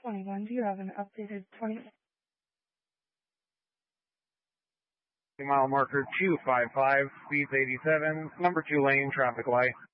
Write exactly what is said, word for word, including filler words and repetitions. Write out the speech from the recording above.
twenty-one. Do you have an updated twenty? Mile marker two five five, speeds eighty-seven, number two lane, traffic light.